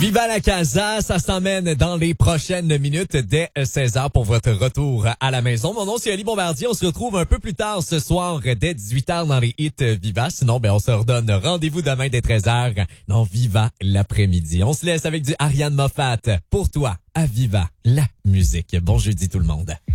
Viva la Casa, ça s'emmène dans les prochaines minutes dès 16h pour votre retour à la maison. Mon nom, c'est Ali Bombardier. On se retrouve un peu plus tard ce soir dès 18h dans les hits Viva. Sinon, on se redonne rendez-vous demain dès 13h dans Viva l'après-midi. On se laisse avec du Ariane Moffat pour toi à Viva la musique. Bon jeudi tout le monde.